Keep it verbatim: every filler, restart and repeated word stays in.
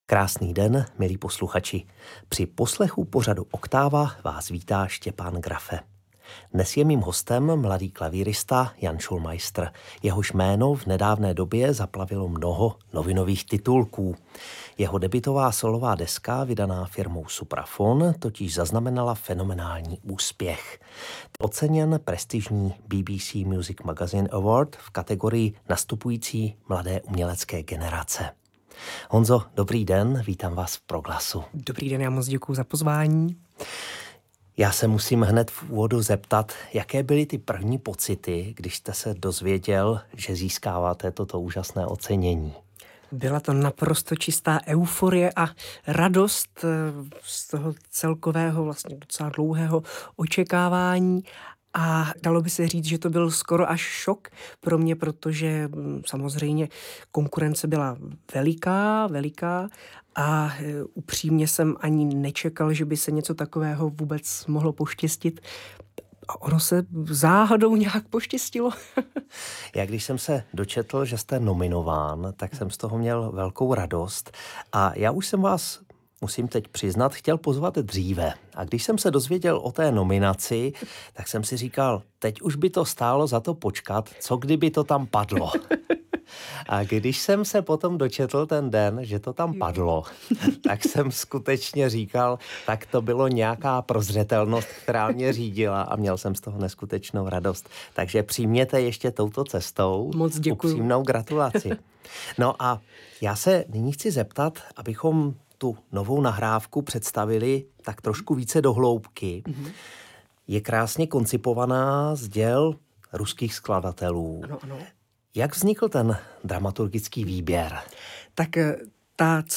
Krásný den, milí posluchači. Při poslechu pořadu Oktáva vás vítá Štěpán Grafe. Dnes je mým hostem mladý klavírista Jan Schulmeister. Jehož jméno v nedávné době zaplavilo mnoho novinových titulků. Jeho debutová solová deska, vydaná firmou Supraphon, totiž zaznamenala fenomenální úspěch. Oceněn prestižní B B C Music Magazine Award v kategorii nastupující mladé umělecké generace. Honzo, dobrý den, vítám vás v Proglasu. Dobrý den, já moc děkuju za pozvání. Já se musím hned v úvodu zeptat, jaké byly ty první pocity, když jste se dozvěděl, že získáváte toto úžasné ocenění? Byla to naprosto čistá euforie a radost z toho celkového vlastně docela dlouhého očekávání. A dalo by se říct, že to byl skoro až šok pro mě, protože samozřejmě konkurence byla veliká, veliká a upřímně jsem ani nečekal, že by se něco takového vůbec mohlo poštěstit. A ono se záhadou nějak poštěstilo. Já když jsem se dočetl, že jste nominován, tak jsem z toho měl velkou radost. A já už jsem vás, musím teď přiznat, chtěl pozvat dříve. A když jsem se dozvěděl o té nominaci, tak jsem si říkal, teď už by to stálo za to počkat, co kdyby to tam padlo. A když jsem se potom dočetl ten den, že to tam padlo, tak jsem skutečně říkal, tak to bylo nějaká prozřetelnost, která mě řídila a měl jsem z toho neskutečnou radost. Takže přijměte ještě touto cestou moc děkuju. Upřímnou gratulaci. No a já se nyní chci zeptat, abychom tu novou nahrávku představili tak trošku více do hloubky. Mm-hmm. Je krásně koncipovaná z děl ruských skladatelů. Ano, ano. Jak vznikl ten dramaturgický výběr? Tak ta